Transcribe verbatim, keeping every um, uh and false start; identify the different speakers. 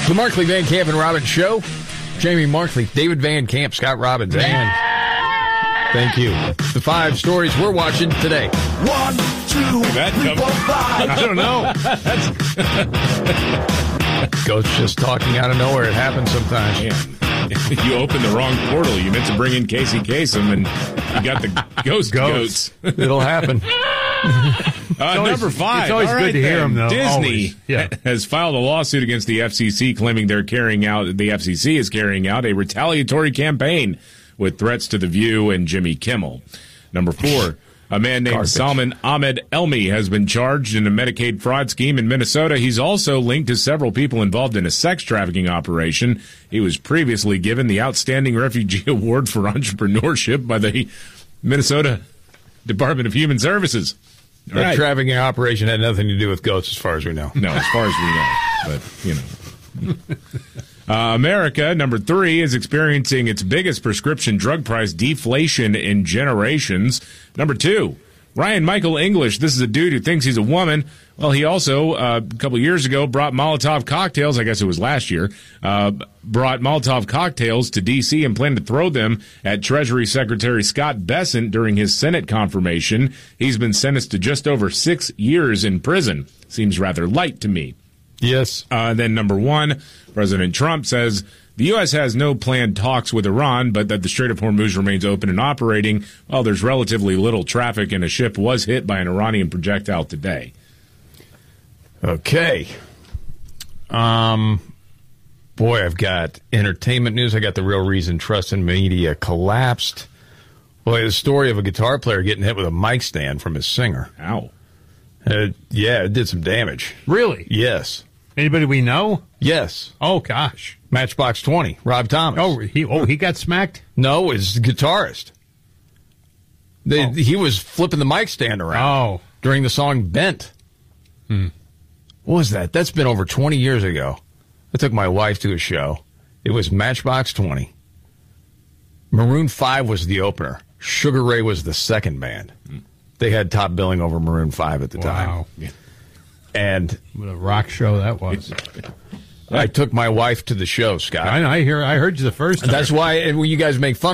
Speaker 1: The Markley, Van Camp, and Robbins Show. Jamie Markley, David Van Camp, Scott Robbins, and thank you. The five stories we're watching today.
Speaker 2: One, two, three, four, five.
Speaker 3: I don't know.
Speaker 1: Ghosts just talking out of nowhere. It happens sometimes.
Speaker 3: Man. You opened the wrong portal. You meant to bring in Casey Kasem, and you got the ghost goats.
Speaker 1: goats. It'll happen.
Speaker 3: Uh,
Speaker 4: always,
Speaker 3: number five.
Speaker 4: It's always
Speaker 3: All
Speaker 4: good
Speaker 3: right,
Speaker 4: to hear
Speaker 3: then.
Speaker 4: them, though.
Speaker 3: Disney
Speaker 4: Yeah.
Speaker 3: has filed a lawsuit against the F C C, claiming they're carrying out, the F C C is carrying out a retaliatory campaign with threats to The View and Jimmy Kimmel. Number four. A man named
Speaker 1: Garbage.
Speaker 3: Salman Ahmed Elmi has been charged in a Medicaid fraud scheme in Minnesota. He's also linked to several people involved in a sex trafficking operation. He was previously given the Outstanding Refugee Award for Entrepreneurship by the Minnesota Department of Human Services.
Speaker 1: The
Speaker 3: Right.
Speaker 1: trafficking operation had nothing to do with goats, as far as we know.
Speaker 3: No, as far as we know. But, you know. Uh, America, number three, is experiencing its biggest prescription drug price deflation in generations. Number two, Ryan Michael English. This is a dude who thinks he's a woman. Well, he also, uh, a couple of years ago, brought Molotov cocktails, I guess it was last year, uh, brought Molotov cocktails to D C and planned to throw them at Treasury Secretary Scott Bessent during his Senate confirmation. He's been sentenced to just over six years in prison. Seems rather light to me.
Speaker 1: Yes.
Speaker 3: Uh, then number one, President Trump says the U S has no planned talks with Iran, but that the Strait of Hormuz remains open and operating. Well, there's relatively little traffic, and a ship was hit by an Iranian projectile today.
Speaker 1: Okay. Um, boy, I've got entertainment news. I got the real reason trust in media collapsed. Boy, the story of a guitar player getting hit with a mic stand from his singer.
Speaker 3: Ow.
Speaker 1: Uh, yeah, it did some damage.
Speaker 4: Really?
Speaker 1: Yes.
Speaker 4: Anybody we know?
Speaker 1: Yes.
Speaker 4: Oh, gosh.
Speaker 1: Matchbox twenty, Rob Thomas.
Speaker 4: Oh, he oh he got smacked?
Speaker 1: No, it's the guitarist. They,
Speaker 4: Oh.
Speaker 1: He was flipping the mic stand around
Speaker 4: Oh.
Speaker 1: during the song Bent.
Speaker 4: Hmm.
Speaker 1: What was that? That's been over twenty years ago. I took my wife to a show. It was Matchbox twenty. Maroon five was the opener. Sugar Ray was the second band. They had top billing over Maroon five at the time.
Speaker 4: Wow.
Speaker 1: And
Speaker 4: What a rock show that was.
Speaker 1: I took my wife to the show, Scott.
Speaker 4: I, I hear. I heard you the first time.
Speaker 1: That's why and when you guys make fun